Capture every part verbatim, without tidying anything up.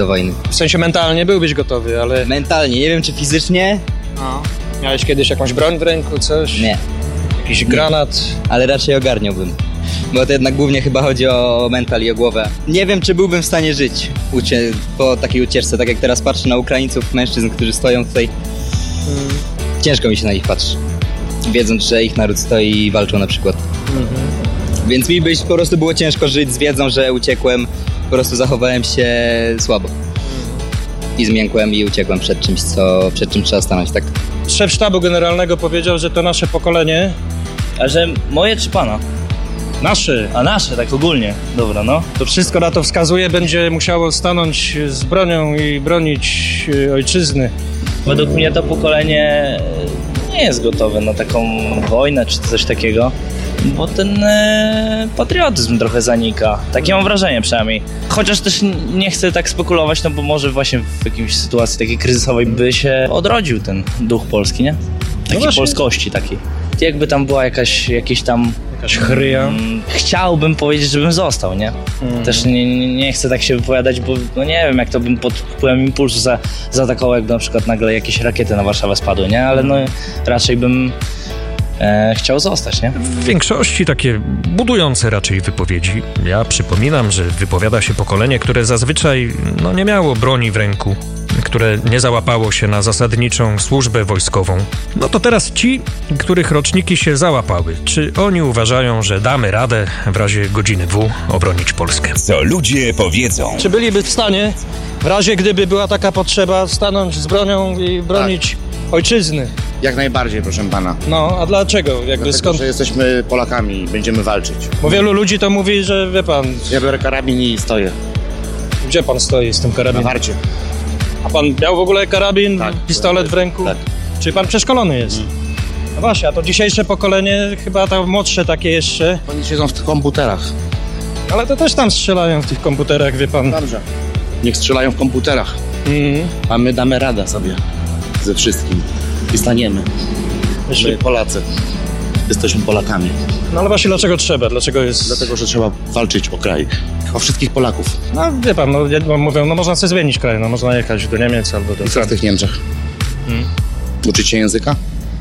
do wojny. W sensie mentalnie byłbyś gotowy, ale... Mentalnie, nie wiem czy fizycznie. No. Miałeś kiedyś jakąś broń w ręku, coś? Nie. Jakiś granat? Ale raczej ogarniałbym. Bo to jednak głównie chyba chodzi o mental i o głowę. Nie wiem, czy byłbym w stanie żyć ucie- po takiej ucieczce, tak jak teraz patrzę na Ukraińców, mężczyzn, którzy stoją tutaj. Hmm. Ciężko mi się na nich patrzy, wiedząc, że ich naród stoi i walczą na przykład. Mm-hmm. Więc mi by po prostu było ciężko żyć z wiedzą, że uciekłem, po prostu zachowałem się słabo. I zmiękłem i uciekłem przed czymś, co, przed czym trzeba stanąć, tak? Szef sztabu generalnego powiedział, że to nasze pokolenie... A że moje czy pana? Nasze. A nasze, tak ogólnie. Dobra, no. To wszystko na to wskazuje, będzie musiało stanąć z bronią i bronić ojczyzny. Według mnie to pokolenie nie jest gotowe na taką wojnę czy coś takiego, bo ten e, patriotyzm trochę zanika. Takie mam wrażenie przynajmniej. Chociaż też nie chcę tak spekulować, no bo może właśnie w jakiejś sytuacji takiej kryzysowej by się odrodził ten duch polski, nie? Takiej no polskości takiej. Jakby tam była jakaś, jakieś tam... Jakaś chryja. Mm, chciałbym powiedzieć, żebym został, nie? Mm. Też nie, nie, nie chcę tak się wypowiadać, bo no nie wiem, jak to bym pod wpływem impulsu za, zaatakował, jakby na przykład nagle jakieś rakiety na Warszawę spadły, nie? Ale no raczej bym e, chciał zostać, nie? W większości takie budujące raczej wypowiedzi. Ja przypominam, że wypowiada się pokolenie, które zazwyczaj no, nie miało broni w ręku, które nie załapało się na zasadniczą służbę wojskową. No to teraz ci, których roczniki się załapały, czy oni uważają, że damy radę w razie godziny W obronić Polskę? Co ludzie powiedzą? Czy byliby w stanie, w razie gdyby była taka potrzeba, stanąć z bronią i bronić tak. ojczyzny? Jak najbardziej, proszę pana. No, a dlaczego? Jakby Dlatego, skąd? że jesteśmy Polakami i będziemy walczyć. Bo wielu ludzi to mówi, że wie pan... Ja biorę karabin i stoję. Gdzie pan stoi z tym karabinem? Na warcie. A pan miał w ogóle karabin, tak, pistolet w ręku? Tak. Czy pan przeszkolony jest? Mm. No właśnie, a to dzisiejsze pokolenie, chyba to młodsze takie jeszcze. Oni siedzą w tych komputerach. Ale to też tam strzelają w tych komputerach, wie pan. Dobrze. Niech strzelają w komputerach. Mm. A my damy radę sobie ze wszystkim. I staniemy. My Polacy. Jesteśmy Polakami. No ale właśnie dlaczego trzeba? Dlaczego jest... Dlatego, że trzeba walczyć o kraj. O wszystkich Polaków. No wie pan, no mówią, no można sobie zmienić kraj, no można jechać do Niemiec albo do... I co w tych Niemczech? Hmm. Uczyć się języka?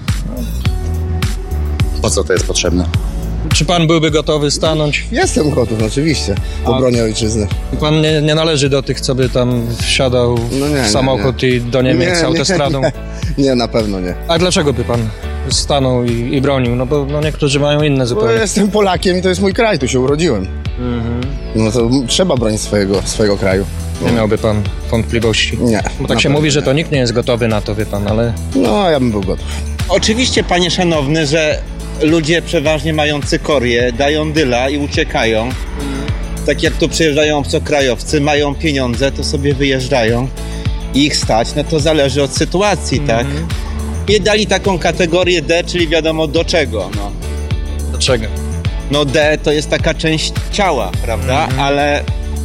Po co to jest potrzebne? Czy pan byłby gotowy stanąć? Jestem gotów, oczywiście. W obronie ojczyzny. Pan nie, nie należy do tych, co by tam wsiadał no nie, w samochód nie, nie. i do Niemiec nie, autostradą? Nie, nie, nie, na pewno nie. A dlaczego by pan stanął i, i bronił? No bo no niektórzy mają inne zupełnie. Bo jestem Polakiem i to jest mój kraj, tu się urodziłem. Mhm. No to trzeba bronić swojego, swojego kraju. Nie miałby pan wątpliwości? Nie. Bo tak się mówi, nie. że to nikt nie jest gotowy na to, wie pan, ale... No, ja bym był gotów. Oczywiście, panie szanowny, że ludzie przeważnie mają cykorię, dają dyla i uciekają. Mm. Tak jak tu przyjeżdżają obcokrajowcy, mają pieniądze, to sobie wyjeżdżają i ich stać, no to zależy od sytuacji, mm. tak? Nie dali taką kategorię D, czyli wiadomo do czego, no. Do czego? No D to jest taka część ciała, prawda? Mm. Ale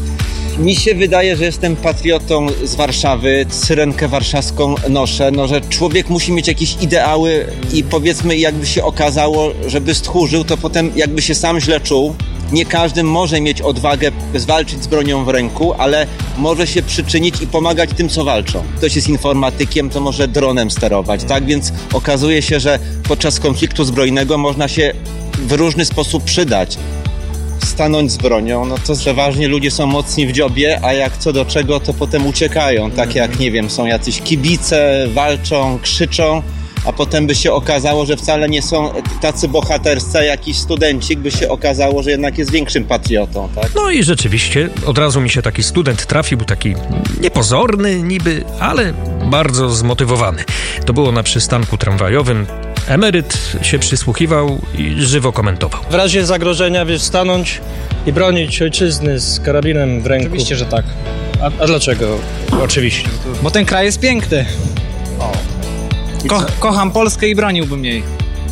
mi się wydaje, że jestem patriotą z Warszawy, syrenkę warszawską noszę, no że człowiek musi mieć jakieś ideały i powiedzmy jakby się okazało, żeby stchórzył, to potem jakby się sam źle czuł. Nie każdy może mieć odwagę zwalczyć z bronią w ręku, ale może się przyczynić i pomagać tym, co walczą. Ktoś jest informatykiem, to może dronem sterować, tak? Więc okazuje się, że podczas konfliktu zbrojnego można się w różny sposób przydać. Stanąć z bronią, no to przeważnie ludzie są mocni w dziobie, a jak co do czego, to potem uciekają. Tak jak, nie wiem, są jacyś kibice, walczą, krzyczą, a potem by się okazało, że wcale nie są tacy bohaterscy, jakiś studencik by się okazało, że jednak jest większym patriotą, tak? No i rzeczywiście od razu mi się taki student trafił, taki niepozorny niby, ale bardzo zmotywowany. To było na przystanku tramwajowym. Emeryt się przysłuchiwał i żywo komentował. W razie zagrożenia, wiesz, stanąć i bronić ojczyzny z karabinem w ręku. Oczywiście, że tak. A, a dlaczego? Oczywiście. Bo ten kraj jest piękny. O. Ko- kocham Polskę i broniłbym jej.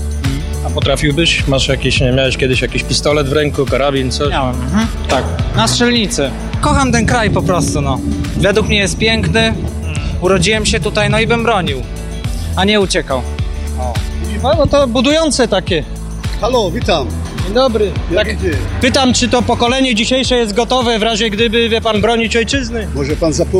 A potrafiłbyś? Masz jakieś, nie miałeś kiedyś jakiś pistolet w ręku, karabin, coś? Miałem. Mhm. Tak. Na strzelnicy. Kocham ten kraj po prostu, no. Według mnie jest piękny. Urodziłem się tutaj, no i bym bronił. A nie uciekał. O. No to budujące takie. Halo, witam. Dzień dobry. Ja tak, pytam, czy to pokolenie dzisiejsze jest gotowe w razie gdyby, wie pan, bronić ojczyzny? Może pan zapomnieć.